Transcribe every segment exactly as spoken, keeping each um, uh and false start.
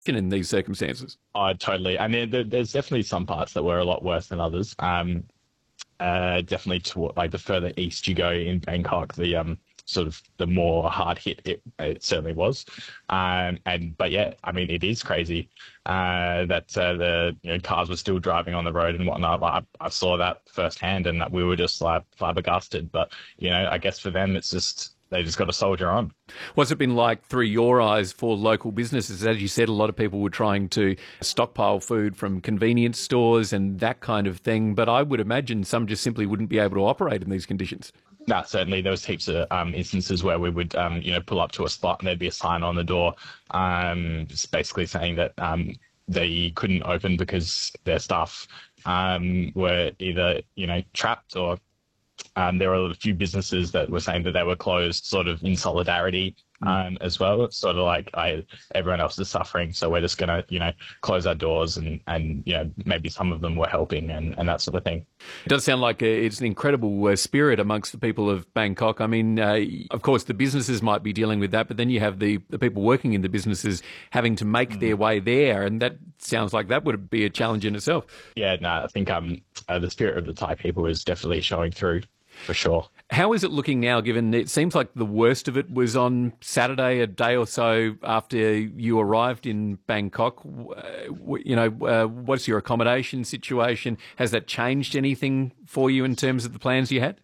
in these circumstances. Oh, totally. I mean, there, there's definitely some parts that were a lot worse than others. Um, uh, definitely to like the further east you go in Bangkok, the um sort of the more hard hit it, it certainly was. Um, and but yeah, I mean, it is crazy uh, that uh, the you know cars were still driving on the road and whatnot. I, I saw that firsthand, and that we were just like flabbergasted. But you know, I guess for them, it's just they just got to soldier on. What's it been like through your eyes for local businesses? As you said, a lot of people were trying to stockpile food from convenience stores and that kind of thing. But I would imagine some just simply wouldn't be able to operate in these conditions. No, certainly there was heaps of um, instances where we would, um, you know, pull up to a spot and there'd be a sign on the door, um, just basically saying that um, they couldn't open because their staff um, were either, you know, trapped or Um, there were a few businesses that were saying that they were closed sort of in solidarity um, as well. It's sort of like I, everyone else is suffering, so we're just going to, you know, close our doors and, and, you know, maybe some of them were helping and, and that sort of thing. It does sound like it's an incredible uh, spirit amongst the people of Bangkok. I mean, uh, of course, the businesses might be dealing with that, but then you have the, the people working in the businesses having to make mm. their way there, and that sounds like that would be a challenge in itself. Yeah, no, I think um, uh, the spirit of the Thai people is definitely showing through. For sure. How is it looking now, given it seems like the worst of it was on Saturday, a day or so after you arrived in Bangkok? You know, uh, what's your accommodation situation? Has that changed anything for you in terms of the plans you had?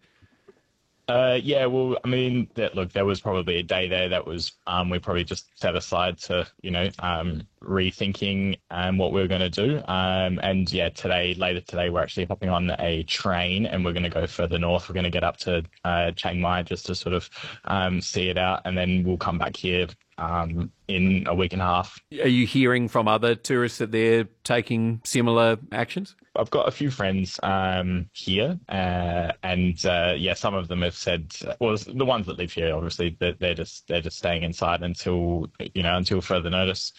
Uh, yeah, well, I mean, that, look, there was probably a day there that was um, we probably just set aside to, you know, um, rethinking um, what we were going to do. Um, and yeah, today, later today, we're actually hopping on a train and we're going to go further north. We're going to get up to uh, Chiang Mai just to sort of um, see it out, and then we'll come back here um, in a week and a half. Are you hearing from other tourists that they're taking similar actions? I've got a few friends um, here, uh, and uh, yeah, some of them have said, well, the ones that live here, obviously, that they're just they're just staying inside until you know until further notice.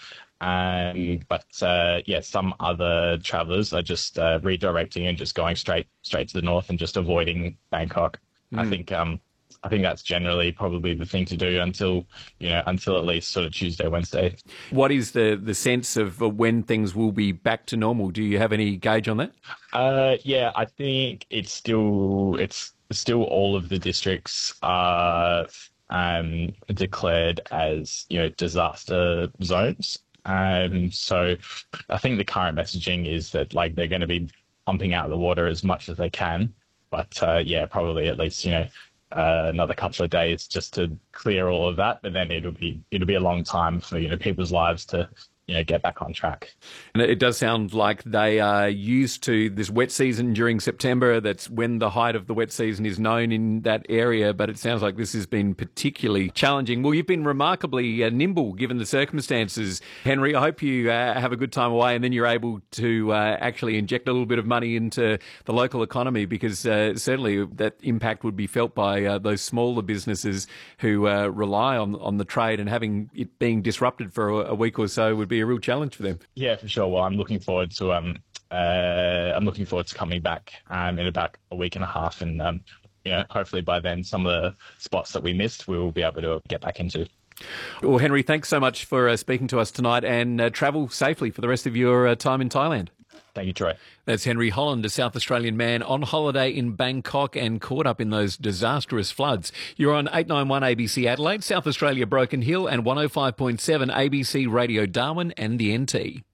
Um, but uh, yeah, some other travellers are just uh, redirecting and just going straight straight to the north and just avoiding Bangkok. Mm. I think um, I think that's generally probably the thing to do until, you know, until at least sort of Tuesday, Wednesday. What is the, the sense of when things will be back to normal? Do you have any gauge on that? Uh, yeah, I think it's still, it's still all of the districts are um, declared as, you know, disaster zones. Um, so I think the current messaging is that, like, they're going to be pumping out the water as much as they can. But, uh, yeah, probably at least, you know, Uh, another couple of days just to clear all of that, but then it'll be it'll be a long time for you know people's lives to you know get back on track. And it does sound like they are used to this wet season during September. That's when the height of the wet season is known in that area, but it sounds like this has been particularly challenging. Well, you've been remarkably uh, nimble given the circumstances, Henry. I hope you uh, have a good time away and then you're able to uh, actually inject a little bit of money into the local economy, because uh, certainly that impact would be felt by uh, those smaller businesses who uh, rely on, on the trade, and having it being disrupted for a, a week or so would be a real challenge for them. Yeah, for sure. Well, I'm looking forward to um, uh, I'm looking forward to coming back um, in about a week and a half, and um, you know, hopefully by then some of the spots that we missed we will be able to get back into. Well, Henry, thanks so much for uh, speaking to us tonight, and uh, travel safely for the rest of your uh, time in Thailand. Thank you, Troy. That's Henry Holland, a South Australian man on holiday in Bangkok and caught up in those disastrous floods. You're on eight ninety-one A B C Adelaide, South Australia Broken Hill, and one oh five point seven A B C Radio Darwin and the N T.